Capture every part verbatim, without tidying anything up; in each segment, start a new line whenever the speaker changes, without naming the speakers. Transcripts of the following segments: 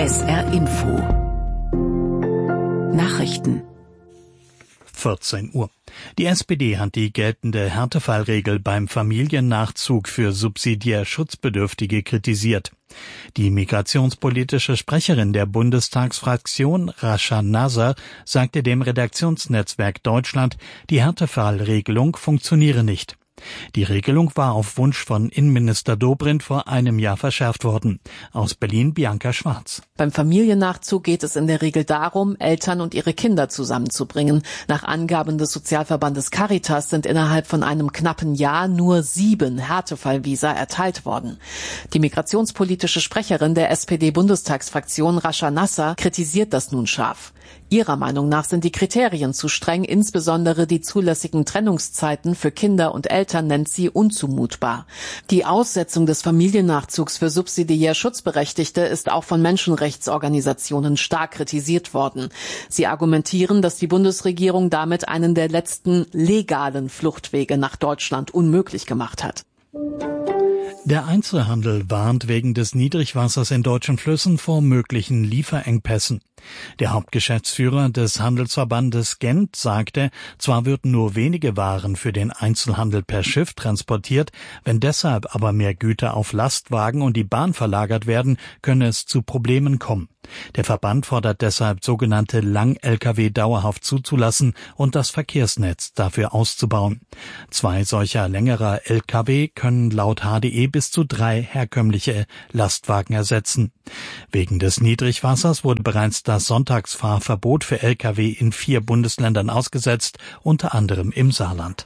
S R Info Nachrichten
vierzehn Uhr. Die S P D hat die geltende Härtefallregel beim Familiennachzug für subsidiär Schutzbedürftige kritisiert. Die migrationspolitische Sprecherin der Bundestagsfraktion, Rasha Nasser, sagte dem Redaktionsnetzwerk Deutschland, die Härtefallregelung funktioniere nicht. Die Regelung war auf Wunsch von Innenminister Dobrindt vor einem Jahr verschärft worden. Aus Berlin Bianca Schwarz.
Beim Familiennachzug geht es in der Regel darum, Eltern und ihre Kinder zusammenzubringen. Nach Angaben des Sozialverbandes Caritas sind innerhalb von einem knappen Jahr nur sieben Härtefallvisa erteilt worden. Die migrationspolitische Sprecherin der S P D-Bundestagsfraktion Rasha Nasser kritisiert das nun scharf. Ihrer Meinung nach sind die Kriterien zu streng, insbesondere die zulässigen Trennungszeiten für Kinder und Eltern nennt sie unzumutbar. Die Aussetzung des Familiennachzugs für subsidiär Schutzberechtigte ist auch von Menschenrechtsorganisationen stark kritisiert worden. Sie argumentieren, dass die Bundesregierung damit einen der letzten legalen Fluchtwege nach Deutschland unmöglich gemacht hat.
Der Einzelhandel warnt wegen des Niedrigwassers in deutschen Flüssen vor möglichen Lieferengpässen. Der Hauptgeschäftsführer des Handelsverbandes Gent sagte, zwar würden nur wenige Waren für den Einzelhandel per Schiff transportiert, wenn deshalb aber mehr Güter auf Lastwagen und die Bahn verlagert werden, könne es zu Problemen kommen. Der Verband fordert deshalb, sogenannte Lang-L K W dauerhaft zuzulassen und das Verkehrsnetz dafür auszubauen. Zwei solcher längerer L K W können laut H D E bis zu drei herkömmliche Lastwagen ersetzen. Wegen des Niedrigwassers wurde bereits das Sonntagsfahrverbot für L K W in vier Bundesländern ausgesetzt, unter anderem im Saarland.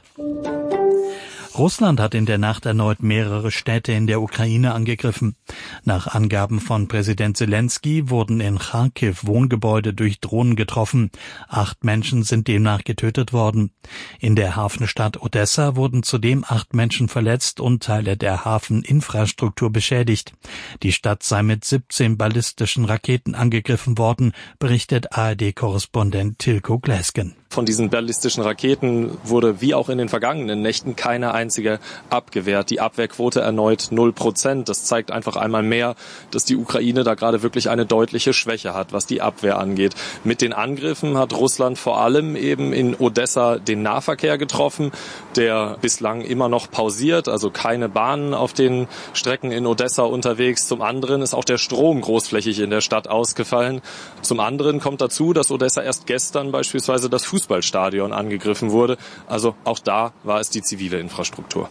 Russland hat in der Nacht erneut mehrere Städte in der Ukraine angegriffen. Nach Angaben von Präsident Zelensky wurden in Charkiw Wohngebäude durch Drohnen getroffen. Acht Menschen sind demnach getötet worden. In der Hafenstadt Odessa wurden zudem acht Menschen verletzt und Teile der Hafeninfrastruktur beschädigt. Die Stadt sei mit siebzehn ballistischen Raketen angegriffen worden, berichtet A R D-Korrespondent Tilko Gläsken.
Von diesen ballistischen Raketen wurde wie auch in den vergangenen Nächten keine einzige abgewehrt. Die Abwehrquote erneut null Prozent. Das zeigt einfach einmal mehr, dass die Ukraine da gerade wirklich eine deutliche Schwäche hat, was die Abwehr angeht. Mit den Angriffen hat Russland vor allem eben in Odessa den Nahverkehr getroffen, der bislang immer noch pausiert, also keine Bahnen auf den Strecken in Odessa unterwegs. Zum anderen ist auch der Strom großflächig in der Stadt ausgefallen. Zum anderen kommt dazu, dass Odessa erst gestern beispielsweise das Fußball Fußballstadion angegriffen wurde. Also auch da war es die zivile Infrastruktur.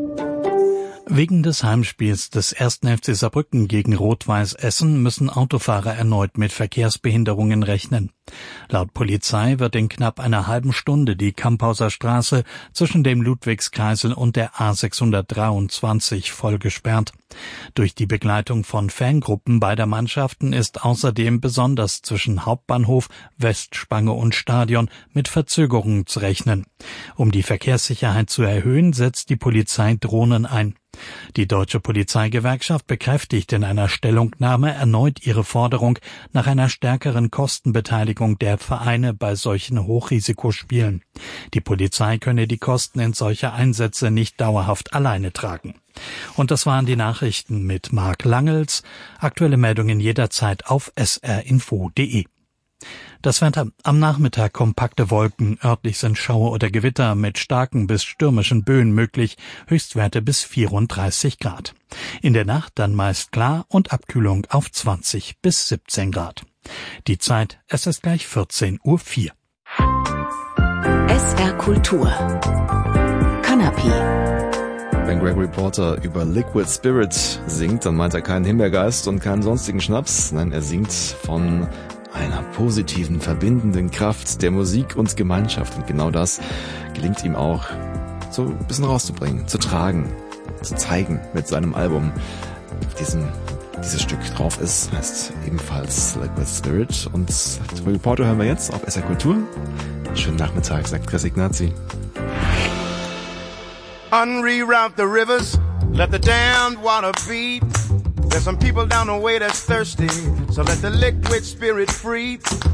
Wegen des Heimspiels des ersten F C Saarbrücken gegen Rot-Weiß Essen müssen Autofahrer erneut mit Verkehrsbehinderungen rechnen. Laut Polizei wird in knapp einer halben Stunde die Kamphauser Straße zwischen dem Ludwigskreisel und der A sechshundertdreiundzwanzig voll gesperrt. Durch die Begleitung von Fangruppen beider Mannschaften ist außerdem besonders zwischen Hauptbahnhof, Westspange und Stadion mit Verzögerungen zu rechnen. Um die Verkehrssicherheit zu erhöhen, setzt die Polizei Drohnen ein. Die Deutsche Polizeigewerkschaft bekräftigt in einer Stellungnahme erneut ihre Forderung nach einer stärkeren Kostenbeteiligung der Vereine bei solchen Hochrisikospielen. Die Polizei könne die Kosten in solcher Einsätze nicht dauerhaft alleine tragen. Und das waren die Nachrichten mit Marc Langels. Aktuelle Meldungen jederzeit auf s r info punkt d e. Das Wetter: am Nachmittag kompakte Wolken, örtlich sind Schauer oder Gewitter mit starken bis stürmischen Böen möglich, Höchstwerte bis vierunddreißig Grad. In der Nacht dann meist klar und Abkühlung auf zwanzig bis siebzehn Grad. Die Zeit, es ist gleich vierzehn Uhr vier.
S R Kultur Kanapé.
Wenn Gregory Porter über Liquid Spirit singt, dann meint er keinen Himbeergeist und keinen sonstigen Schnaps. Nein, er singt von einer positiven, verbindenden Kraft der Musik und Gemeinschaft. Und genau das gelingt ihm auch, so ein bisschen rauszubringen, zu tragen, zu zeigen mit seinem Album. Auf diesem dieses Stück drauf ist, heißt ebenfalls Liquid Spirit. Und Gregory Porter hören wir jetzt auf S R Kultur. Schönen Nachmittag, sagt Chris Ignazi.
Unreroute the rivers, let the damned water beat. There's some people down the way that's thirsty, so let the liquid spirit free.